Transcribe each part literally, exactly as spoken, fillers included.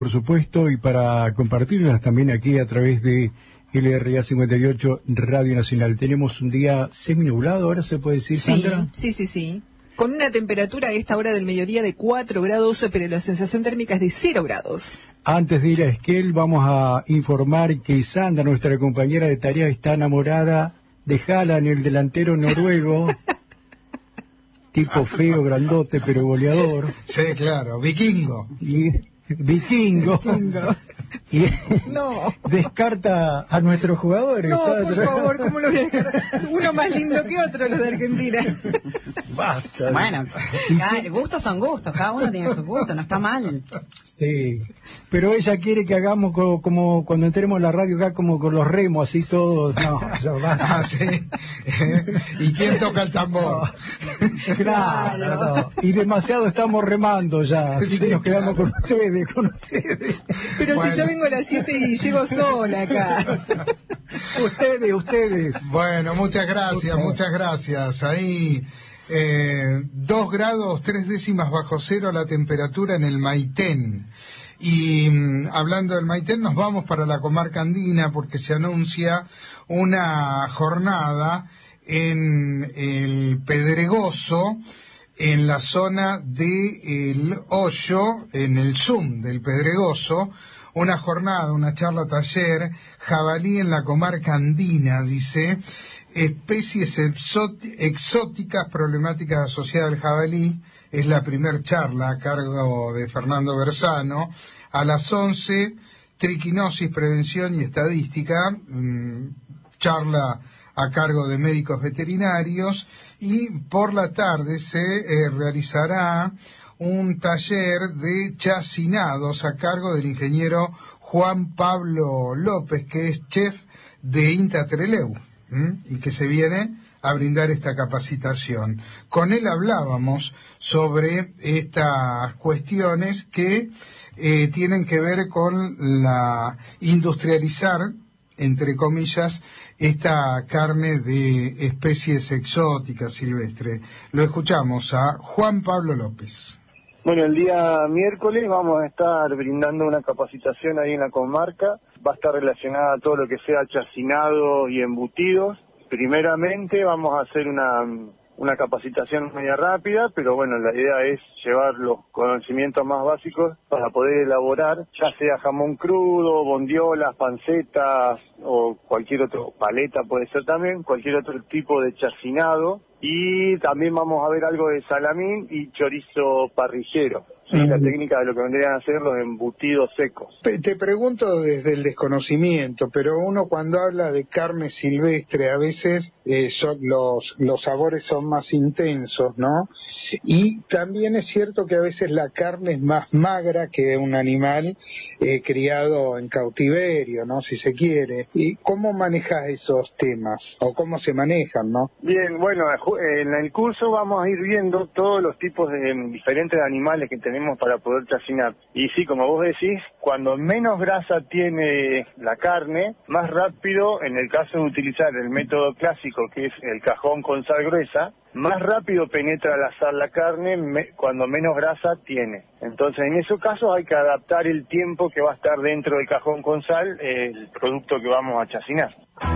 por supuesto, y para compartirlas también aquí a través de L R A cincuenta y ocho Radio Nacional. Tenemos un día seminublado, ahora se puede decir, sí, Sandra. Sí, sí, sí. Con una temperatura a esta hora del mediodía de cuatro grados, pero la sensación térmica es de cero grados. Antes de ir a Esquel, vamos a informar que Sandra, nuestra compañera de tarea, está enamorada de Haaland, el delantero noruego. Tipo feo, grandote, pero goleador. Sí, claro, vikingo. Y vikingo. Vikingo. Y no. Descarta a nuestros jugadores. No, ¿sabes? por favor, ¿cómo lo voy a descartar? Uno más lindo que otro, los de Argentina. Basta. Bueno, cada, gustos son gustos, cada uno tiene su gusto, no está mal. Sí, pero ella quiere que hagamos como, como cuando entremos en la radio acá, como con los remos, así todos. No, ya basta. Ah, sí. ¿Y quién toca el tambor? No. Claro, no. Y demasiado estamos remando ya, así sí, que nos quedamos claro. con ustedes, con ustedes. Pero bueno. si yo vengo a las siete y llego sola acá. Ustedes, ustedes. Bueno, muchas gracias, okay. muchas gracias. Ahí, eh, dos grados, tres décimas bajo cero la temperatura en el Maitén. Y mm, hablando del Maitén, nos vamos para la comarca andina porque se anuncia una jornada en el Pedregoso, en la zona de El Hoyo, en el Zoom del Pedregoso, una jornada, una charla taller, jabalí en la comarca andina, dice, especies exóticas, problemáticas asociadas al jabalí, es la primer charla a cargo de Fernando Bersano, a las once, triquinosis, prevención y estadística, mmm, charla a cargo de médicos veterinarios, y por la tarde se eh, realizará un taller de chacinados a cargo del ingeniero Juan Pablo López, que es chef de INTA Trelew, ¿m? y que se viene a brindar esta capacitación. Con él hablábamos sobre estas cuestiones que eh, tienen que ver con la industrializar, entre comillas, esta carne de especies exóticas silvestres. Lo escuchamos a Juan Pablo López. Bueno, el día miércoles vamos a estar brindando una capacitación ahí en la comarca. Va a estar relacionada a todo lo que sea chacinado y embutidos. Primeramente vamos a hacer una, una capacitación media rápida, pero bueno, la idea es llevar los conocimientos más básicos para poder elaborar, ya sea jamón crudo, bondiolas, pancetas o cualquier otro, paleta puede ser también, cualquier otro tipo de chacinado. Y también vamos a ver algo de salamín y chorizo parrillero. Sí, mm. La técnica de lo que vendrían a ser los embutidos secos. Te pregunto desde el desconocimiento, pero uno cuando habla de carne silvestre, a veces eh, son los, los sabores son más intensos, ¿no? Y también es cierto que a veces la carne es más magra que un animal eh, criado en cautiverio, ¿no? Si se quiere. ¿Y cómo manejas esos temas? ¿O cómo se manejan, no? Bien, bueno, en el curso vamos a ir viendo todos los tipos de diferentes animales que tenemos para poder chacinar. Y sí, como vos decís, cuando menos grasa tiene la carne, más rápido, en el caso de utilizar el método clásico, que es el cajón con sal gruesa, más rápido penetra la sal la carne me, cuando menos grasa tiene. Entonces, en esos casos hay que adaptar el tiempo que va a estar dentro del cajón con sal, eh, el producto que vamos a chacinar.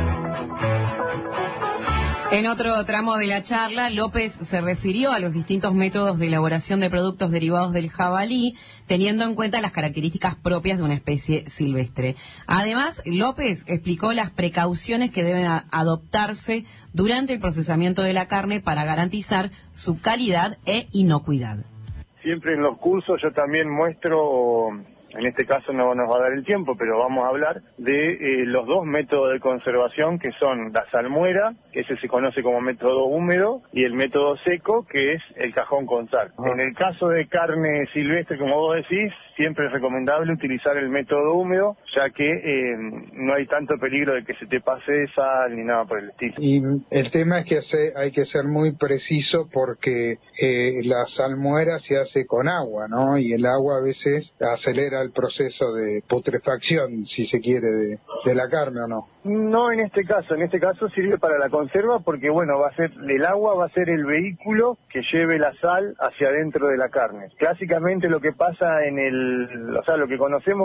En otro tramo de la charla, López se refirió a los distintos métodos de elaboración de productos derivados del jabalí, teniendo en cuenta las características propias de una especie silvestre. Además, López explicó las precauciones que deben adoptarse durante el procesamiento de la carne para garantizar su calidad e inocuidad. Siempre en los cursos yo también muestro... En este caso no nos va a dar el tiempo, pero vamos a hablar de eh, los dos métodos de conservación, que son la salmuera, que ese se conoce como método húmedo, y el método seco, que es el cajón con sal. Ah. En el caso de carne silvestre, como vos decís, siempre es recomendable utilizar el método húmedo, ya que eh, no hay tanto peligro de que se te pase sal ni nada por el estilo. Y el tema es que hace, hay que ser muy preciso porque eh, la salmuera se hace con agua, ¿no? Y el agua a veces acelera el proceso de putrefacción, si se quiere, de, de la carne, ¿o no? No en este caso, en este caso sirve para la conserva porque bueno, va a ser el agua va a ser el vehículo que lleve la sal hacia adentro de la carne. Clásicamente lo que pasa en el, o sea, lo que conocemos